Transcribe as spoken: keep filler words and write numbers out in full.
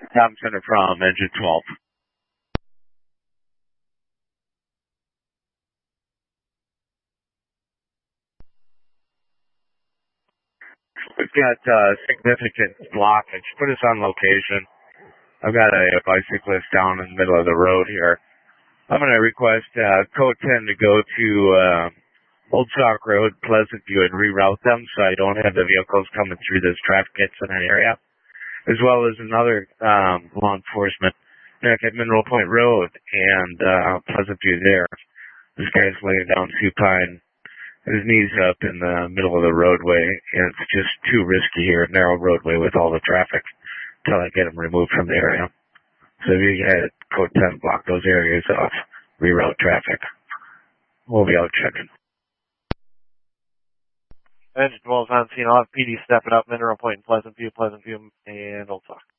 Tom Center from engine twelve. We've got uh, significant blockage. Put us on location. I've got a, a bicyclist down in the middle of the road here. I'm going to request uh, code ten to go to uh, Old Sauk Road, Pleasant View, and reroute them so I don't have the vehicles coming through this traffic incident area, as well as another um, law enforcement back at Mineral Point Road and uh, Pleasant View there. This guy's laying down supine, his knees up in the middle of the roadway, and it's just too risky here, a narrow roadway with all the traffic, until I get him removed from the area. So if you had code ten block those areas off, reroute traffic. We'll be out checking. Engine twelve is on scene. I'll have P D stepping up, Mineral Point, Pleasant View, Pleasant View, and Old Sauk.